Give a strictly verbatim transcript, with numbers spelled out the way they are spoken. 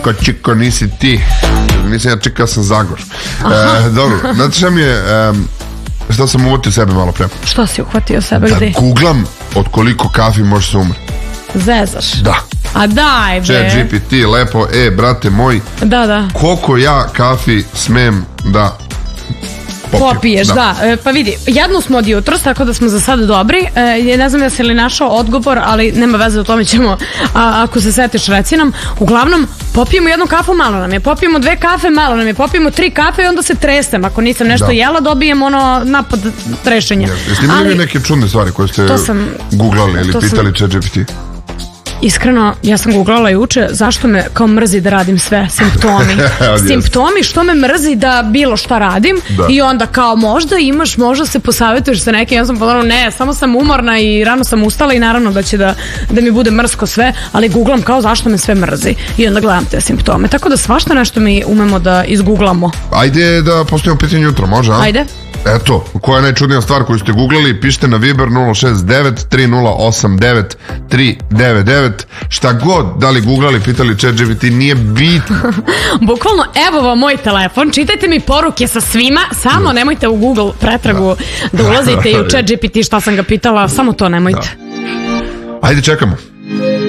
čiko, čiko, nisi ti. Nisam ja čekao, sam Zagor. E, dobro, znate šta mi je, um, šta sam uvotio sebe malo pre? Što si uhvatio sebe, da gde? Da googlam od koliko kafi može se umre. Zezaš? Da. A daj, be. Chat G P T, lepo, e, brate moj. Da, da. Koliko ja kafi smem da popijem. Popiješ, da, da. E, pa vidi, jednu smo od jutros, tako da smo za sada dobri. E, ne znam ja se li našao odgovor, ali nema veze, o tome ćemo, a, ako se setiš, reci nam. Uglavnom, popijemo jednu kafu, malo nam je, popijemo dve kafe, malo nam je, popijemo tri kafe i onda se tresem. Ako nisam nešto da. jela, dobijem ono napad trešenja. Yes. Jeste imali ali, neke čudne stvari koje ste sam, googlali ili pitali Chat G P T? Iskreno, ja sam googlala juče zašto me kao mrzi da radim sve, simptomi. Simptomi što me mrzi da bilo šta radim da. I onda kao možda imaš, možda se posavetuješ sa nekim, ja sam podala, ne, samo sam umorna i rano sam ustala i naravno da će da, da mi bude mrsko sve, ali googlam kao zašto me sve mrzi i onda gledam te simptome, tako da svašta nešto mi umemo da izgooglamo. Ajde da postavimo pitanje jutro, može? A? Ajde. Eto, koja je najčudnija stvar koju ste googlali, pišite na Viber nula šest devet tri nula osam devet tri devet devet. Šta god, da li googlali, pitali Chat G P T, nije bitno. Bukvalno, evo vam moj telefon, čitajte mi poruke sa svima, samo nemojte u Google pretragu da, da ulazite i u Chat G P T šta sam ga pitala, samo to nemojte. Da. Ajde, čekamo.